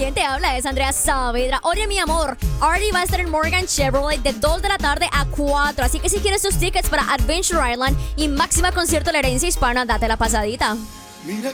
quien te habla es Andrea Saavedra. Oye, mi amor, Artie va a estar en Morgan Chevrolet de 2 de la tarde a 4. Así que si quieres tus tickets para Adventure Island y Máxima Concierto de la Herencia Hispana, date la pasadita. Mira